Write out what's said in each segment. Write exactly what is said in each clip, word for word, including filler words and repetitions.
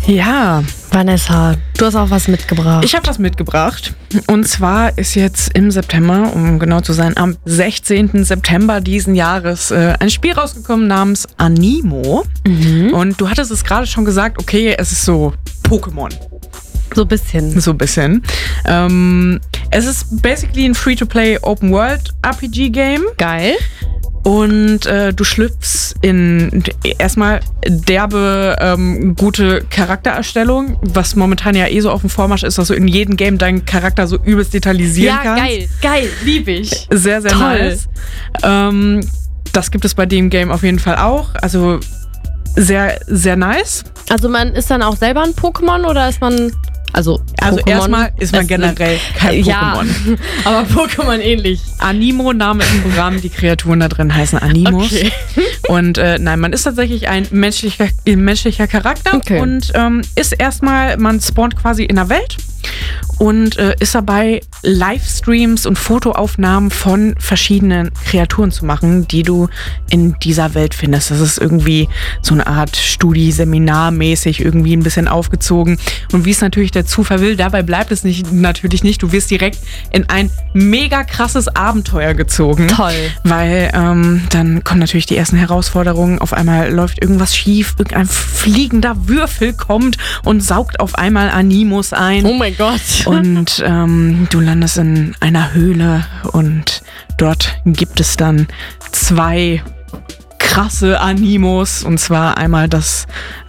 Ja, Vanessa, du hast auch was mitgebracht. Ich habe was mitgebracht. Und zwar ist jetzt im September, um genau zu sein, am sechzehnten September diesen Jahres äh, ein Spiel rausgekommen namens Animo. Mhm. Und du hattest es gerade schon gesagt, okay, es ist so Pokémon. So ein bisschen. So ein bisschen. Ähm, es ist basically ein Free-to-Play Open-World-R P G-Game. Geil. Und äh, du schlüpfst in erstmal derbe ähm, gute Charaktererstellung, was momentan ja eh so auf dem Vormarsch ist, dass du in jedem Game deinen Charakter so übelst detaillisieren ja, kannst. Ja, geil, geil, liebe ich. Sehr, sehr Toll. nice. Ähm, das gibt es bei dem Game auf jeden Fall auch. Also sehr, sehr nice. Also man ist dann auch selber ein Pokémon oder ist man... Also, also Pokémon erstmal ist man generell kein Pokémon. Ja, aber Pokémon ähnlich. Animo, Name im Programm, die Kreaturen da drin heißen Animos. Okay. Und äh, nein, man ist tatsächlich ein menschlicher, menschlicher Charakter okay. und ähm, ist erstmal, man spawnt quasi in der Welt und äh, ist dabei, Livestreams und Fotoaufnahmen von verschiedenen Kreaturen zu machen, die du in dieser Welt findest. Das ist irgendwie so eine Art Studi-Seminar-mäßig irgendwie ein bisschen aufgezogen. Und wie es natürlich der Zufall will, dabei bleibt es nicht, natürlich nicht. Du wirst direkt in ein mega krasses Abenteuer gezogen. Toll. Weil ähm, dann kommen natürlich die ersten Herausforderungen. Auf einmal läuft irgendwas schief, irgendein fliegender Würfel kommt und saugt auf einmal Animos ein. Oh mein Gott. Und ähm, du landest in einer Höhle und dort gibt es dann zwei krasse Animos. Und zwar einmal das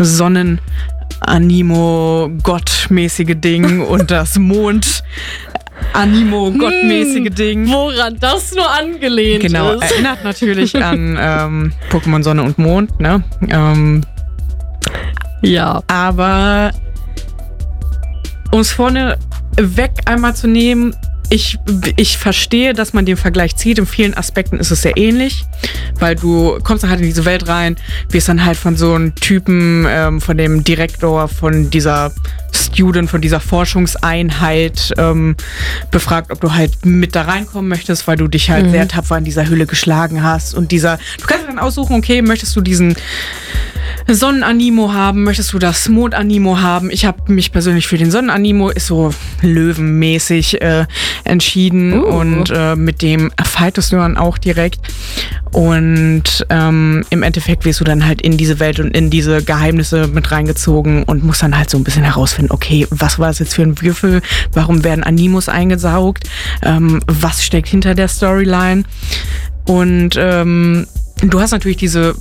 Sonnen-Animo-Gottmäßige Ding und das Mond- Animo-Gottmäßige Ding. Woran das nur angelehnt genau, ist. Genau, erinnert natürlich an ähm, Pokémon Sonne und Mond, ne? Ähm, ja. Aber um es vorne weg einmal zu nehmen, ich, ich verstehe, dass man den Vergleich zieht. In vielen Aspekten ist es sehr ähnlich, weil du kommst dann halt in diese Welt rein, wirst dann halt von so einem Typen, ähm, von dem Direktor von dieser Student, von dieser Forschungseinheit ähm, befragt, ob du halt mit da reinkommen möchtest, weil du dich halt mhm. sehr tapfer in dieser Höhle geschlagen hast. Und dieser, du kannst dann aussuchen, okay, möchtest du diesen Sonnenanimo haben, möchtest du das Mondanimo haben? Ich habe mich persönlich für den Sonnenanimo, ist so löwenmäßig äh, entschieden uh. und äh, mit dem fightest du dann auch direkt und ähm, im Endeffekt wirst du dann halt in diese Welt und in diese Geheimnisse mit reingezogen und musst dann halt so ein bisschen herausfinden, okay, was war das jetzt für ein Würfel? Warum werden Animos eingesaugt? Ähm, was steckt hinter der Storyline? Und ähm, du hast natürlich diese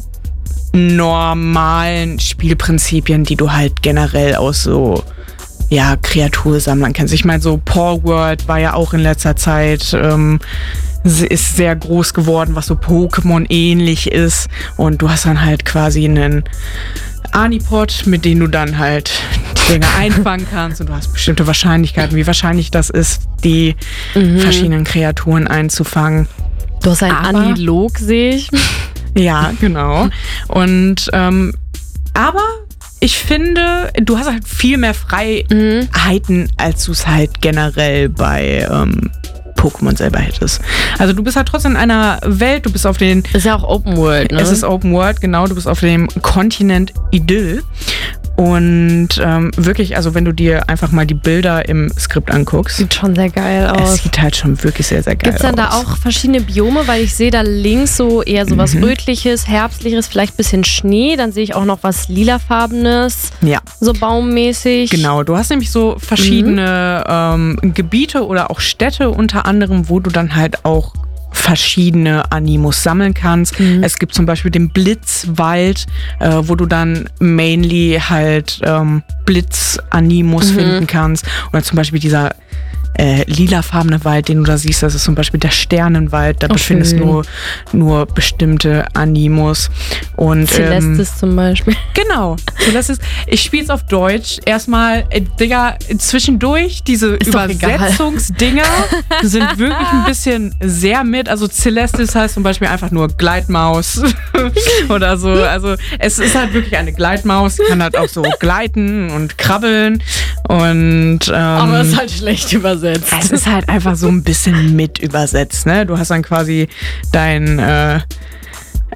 normalen Spielprinzipien, die du halt generell aus so ja, Kreatursammlern kennst. Ich meine, so Paw World war ja auch in letzter Zeit ähm, ist sehr groß geworden, was so Pokémon ähnlich ist. Und du hast dann halt quasi einen Anipod, mit dem du dann halt die Dinge einfangen kannst und du hast bestimmte Wahrscheinlichkeiten, wie wahrscheinlich das ist, die mhm. verschiedenen Kreaturen einzufangen. Du hast ein Aber, Anilog, sehe ich. Ja, genau. Und ähm, aber ich finde, du hast halt viel mehr Freiheiten, mhm. als du es halt generell bei ähm, Pokémon selber hättest. Also du bist halt trotzdem in einer Welt, du bist auf den... Ist ja auch Open World, ne? Es ist Open World, genau. Du bist auf dem Kontinent Idyll. Und ähm, wirklich, also wenn du dir einfach mal die Bilder im Skript anguckst. Sieht schon sehr geil aus. Es sieht halt schon wirklich sehr, sehr geil aus. Gibt's dann da auch verschiedene Biome? Weil ich sehe da links so eher so was mhm. Rötliches, Herbstliches, vielleicht ein bisschen Schnee. Dann sehe ich auch noch was Lilafarbenes. Ja. So baummäßig. Genau, du hast nämlich so verschiedene mhm. ähm, Gebiete oder auch Städte unter anderem, wo du dann halt auch verschiedene Animos sammeln kannst. Mhm. Es gibt zum Beispiel den Blitzwald, äh, wo du dann mainly halt ähm, Blitz-Animos mhm. finden kannst. Oder zum Beispiel dieser äh, lilafarbene Wald, den du da siehst, das ist zum Beispiel der Sternenwald. Da oh, befindest du nur, nur bestimmte Animos. Und, Celestis ähm, zum Beispiel. Genau. Celestis. Ich spiele es auf Deutsch. Erstmal, äh, Digga, zwischendurch diese ist Übersetzungsdinger sind wirklich ein bisschen sehr mit. Also Celestis heißt zum Beispiel einfach nur Gleitmaus oder so. Also es ist halt wirklich eine Gleitmaus. Die kann halt auch so gleiten und krabbeln. Und, ähm, aber es ist halt schlecht übersetzt. Es ist halt einfach so ein bisschen mit übersetzt, ne? Du hast dann quasi dein äh,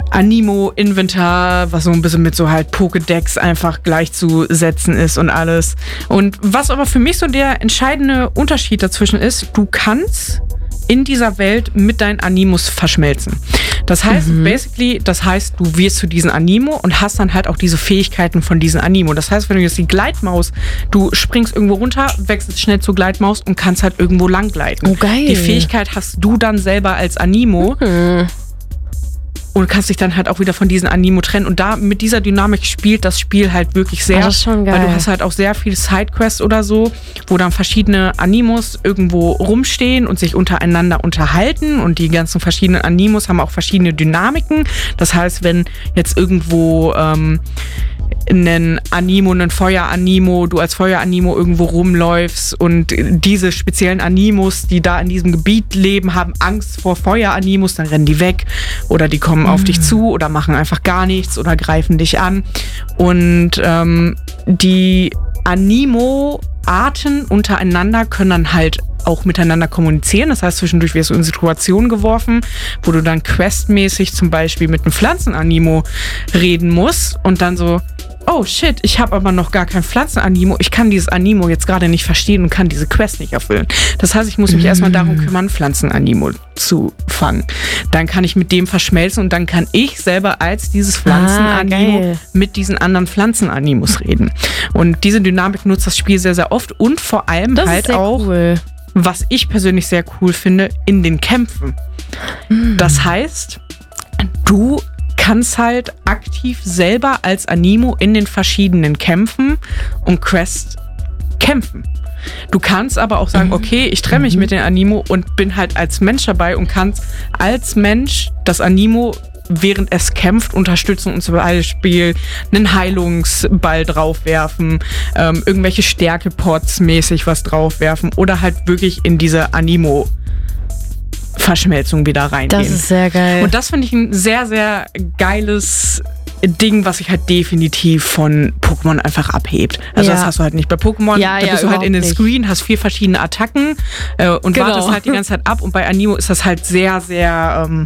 Animo-Inventar, was so ein bisschen mit so halt Pokédex einfach gleichzusetzen ist und alles. Und was aber für mich so der entscheidende Unterschied dazwischen ist, du kannst in dieser Welt mit deinen Animus verschmelzen. Das heißt, mhm. basically, das heißt, du wirst zu diesen Animo und hast dann halt auch diese Fähigkeiten von diesen Animo. Das heißt, wenn du jetzt die Gleitmaus, du springst irgendwo runter, wechselst schnell zur Gleitmaus und kannst halt irgendwo lang gleiten. Oh, geil. Die Fähigkeit hast du dann selber als Animo. Mhm. Und kannst dich dann halt auch wieder von diesen Animo trennen. Und da mit dieser Dynamik spielt das Spiel halt wirklich sehr. Oh, das ist schon geil. Weil du hast halt auch sehr viele Sidequests oder so, wo dann verschiedene Animos irgendwo rumstehen und sich untereinander unterhalten. Und die ganzen verschiedenen Animos haben auch verschiedene Dynamiken. Das heißt, wenn jetzt irgendwo ähm, einen Animo, einen Feuer-Animo, du als Feuer-Animo irgendwo rumläufst und diese speziellen Animos, die da in diesem Gebiet leben, haben Angst vor Feuer-Animos, dann rennen die weg oder die kommen mhm. auf dich zu oder machen einfach gar nichts oder greifen dich an. Und ähm, die Animo-Arten untereinander können dann halt auch miteinander kommunizieren. Das heißt, zwischendurch wirst du in Situationen geworfen, wo du dann questmäßig zum Beispiel mit einem Pflanzenanimo reden musst und dann so, oh shit, ich habe aber noch gar kein Pflanzenanimo. Ich kann dieses Animo jetzt gerade nicht verstehen und kann diese Quest nicht erfüllen. Das heißt, ich muss mich mm. erstmal darum kümmern, Pflanzenanimo zu fangen. Dann kann ich mit dem verschmelzen und dann kann ich selber als dieses Pflanzenanimo ah, mit diesen anderen Pflanzenanimos reden. Und diese Dynamik nutzt das Spiel sehr, sehr oft und vor allem das halt ist sehr auch, cool. was ich persönlich sehr cool finde, in den Kämpfen. Mm. Das heißt, du kannst halt aktiv selber als Animo in den verschiedenen Kämpfen und Quests kämpfen. Du kannst aber auch sagen, okay, ich trenne mich mit den Animo und bin halt als Mensch dabei und kannst als Mensch das Animo, während es kämpft, unterstützen und zum Beispiel einen Heilungsball draufwerfen, ähm, irgendwelche Stärkepots mäßig was draufwerfen oder halt wirklich in diese Animo Verschmelzung wieder reingehen. Das ist sehr geil. Und das finde ich ein sehr, sehr geiles Ding, was sich halt definitiv von Pokémon einfach abhebt. Also ja. das hast du halt nicht bei Pokémon. Ja, da ja, bist du halt in den nicht. Screen, hast vier verschiedene Attacken äh, und genau. wartest halt die ganze Zeit ab. Und bei Animo ist das halt sehr, sehr ähm,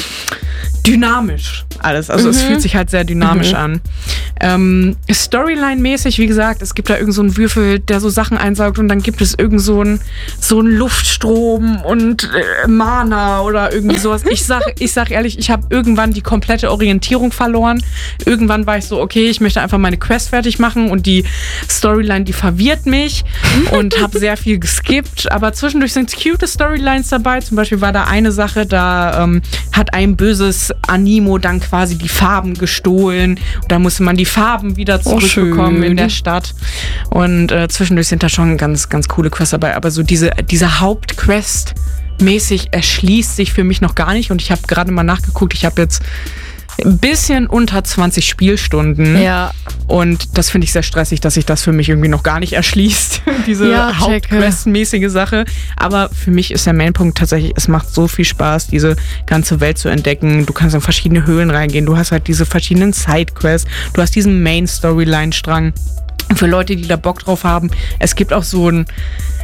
dynamisch alles. Also mhm. es fühlt sich halt sehr dynamisch mhm. an. Ähm, Storyline-mäßig, wie gesagt, es gibt da irgend so einen Würfel, der so Sachen einsaugt und dann gibt es irgend so einen so einen Luftstrom und äh, Mana oder irgendwie sowas. Ich sag, ich sag ehrlich, ich habe irgendwann die komplette Orientierung verloren. Irgendwann war ich so, okay, ich möchte einfach meine Quest fertig machen und die Storyline, die verwirrt mich und habe sehr viel geskippt. Aber zwischendurch sind cute Storylines dabei. Zum Beispiel war da eine Sache, da ähm, hat ein böses Animo dann quasi die Farben gestohlen. Und da musste man die Farben wieder zurückbekommen oh, in der Stadt. Und äh, zwischendurch sind da schon ganz, ganz coole Quests dabei. Aber so diese, diese Hauptquest mäßig erschließt sich für mich noch gar nicht. Und ich habe gerade mal nachgeguckt, ich habe jetzt ein bisschen unter zwanzig Spielstunden. Ja. Und das finde ich sehr stressig, dass sich das für mich irgendwie noch gar nicht erschließt. Diese ja, Hauptquest-mäßige Sache. Aber für mich ist der Mainpunkt tatsächlich, es macht so viel Spaß, diese ganze Welt zu entdecken. Du kannst in verschiedene Höhlen reingehen. Du hast halt diese verschiedenen Sidequests. Du hast diesen Main-Storyline-Strang. Und für Leute, die da Bock drauf haben, es gibt auch so ein,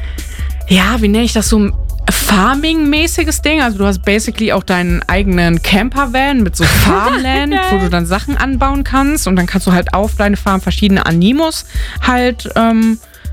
ja, wie nenne ich das, so ein Farming-mäßiges Ding. Also du hast basically auch deinen eigenen Camper-Van mit so Farmland, wo du dann Sachen anbauen kannst und dann kannst du halt auf deine Farm verschiedene Animos halt ähm,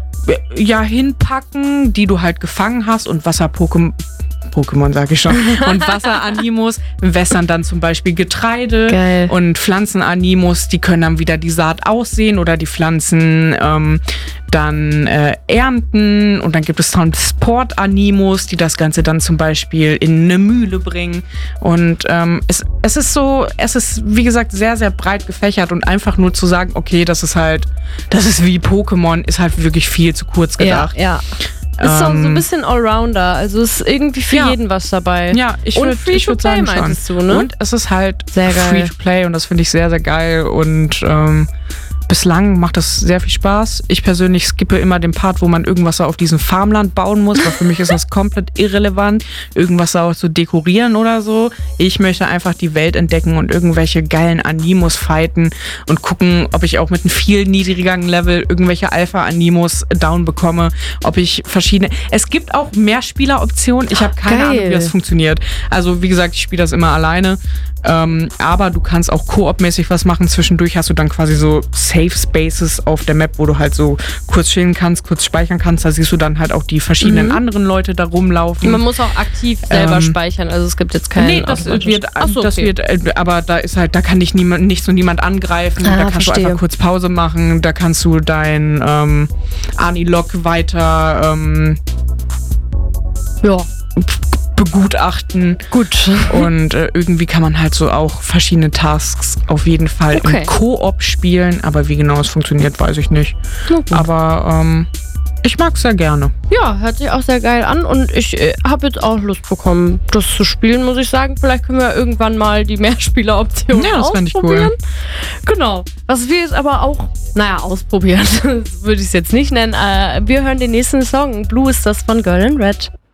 ja hinpacken, die du halt gefangen hast und Wasser-Pokémon Pokémon, sag ich schon. Und Wasseranimos wässern dann zum Beispiel Getreide. Geil. Und Pflanzenanimos, die können dann wieder die Saat aussehen oder die Pflanzen ähm, dann äh, ernten. Und dann gibt es Transportanimos, die das Ganze dann zum Beispiel in eine Mühle bringen. Und ähm, es, es ist so, es ist wie gesagt sehr, sehr breit gefächert und einfach nur zu sagen, okay, das ist halt, das ist wie Pokémon, ist halt wirklich viel zu kurz gedacht. Ja, ja. Ist auch so ein bisschen Allrounder, also ist irgendwie für ja. jeden was dabei. Ja, ich und würde Free-to-Play sagen meintest schon. du, ne? Und es ist halt sehr geil. Free-to-Play und das finde ich sehr, sehr geil und ähm, bislang macht das sehr viel Spaß. Ich persönlich skippe immer den Part, wo man irgendwas auf diesem Farmland bauen muss, weil für mich ist das komplett irrelevant, irgendwas auch zu dekorieren oder so. Ich möchte einfach die Welt entdecken und irgendwelche geilen Animos fighten und gucken, ob ich auch mit einem viel niedrigeren Level irgendwelche Alpha-Animos down bekomme, ob ich verschiedene... Es gibt auch mehr Spieleroptionen. Ich habe keine Geil. Ahnung, wie das funktioniert. Also wie gesagt, ich spiele das immer alleine. Ähm, aber du kannst auch koop-mäßig was machen. Zwischendurch hast du dann quasi so Safe Spaces auf der Map, wo du halt so kurz chillen kannst, kurz speichern kannst. Da siehst du dann halt auch die verschiedenen mhm. anderen Leute da rumlaufen. Man muss auch aktiv selber ähm, speichern, also es gibt jetzt keinen... Nee, das wird, so, das okay. wird, aber da ist halt, da kann dich niemand, nicht so niemand angreifen. Ah, da kannst verstehe. du einfach kurz Pause machen. Da kannst du dein ähm, Ani-Log weiter ähm, ja. begutachten. Gut. Und äh, irgendwie kann man halt so auch verschiedene Tasks auf jeden Fall okay. im Koop spielen. Aber wie genau es funktioniert, weiß ich nicht. Okay. Aber ähm, ich mag es sehr gerne. Ja, hört sich auch sehr geil an und ich äh, habe jetzt auch Lust bekommen, das zu spielen, muss ich sagen. Vielleicht können wir irgendwann mal die Mehrspieler-Option ja, das fände ich ausprobieren. Cool. Genau. Was wir jetzt aber auch, naja, ausprobieren, würde ich es jetzt nicht nennen. Äh, wir hören den nächsten Song. Blue ist das von Girl in Red.